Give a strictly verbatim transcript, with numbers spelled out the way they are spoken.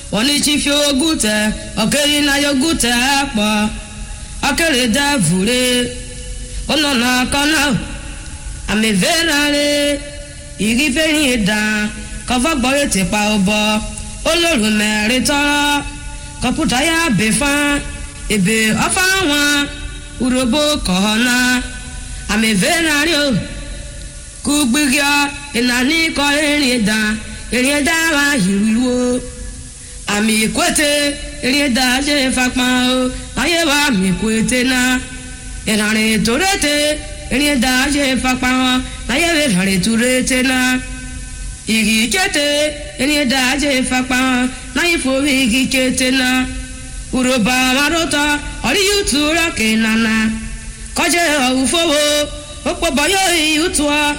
oni chifi ogute okeri na yogute po okeri davure ono na kana ame verare igi ferin da kova gbore ti pa obo olorun mere toro kọ̀pútà ya befa ebe ofa wọn urobo kohona ame verare o kugbigya inani ko erin da erin da wa hiruwo ami kwete erin da je fapa o aye wa mi kwete na enare torete erin da je fapa o aye we hare turete na igi kete erin da je fapa na ifo igi kete na uroba marota ori yutura kenana koje ofuwo opo boyo yutua